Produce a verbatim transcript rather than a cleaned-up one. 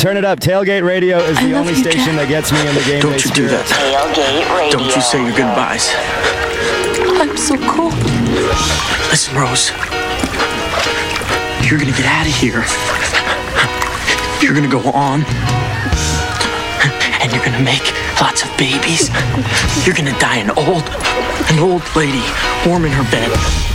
Turn it up. Tailgate Radio is the only station that gets me in the game. Don't you do that. Tailgate Radio. Don't you say your goodbyes. I'm so cold. Listen, Rose. You're gonna get out of here. You're gonna go on. And you're gonna make lots of babies. You're gonna die an old, an old lady, warm in her bed.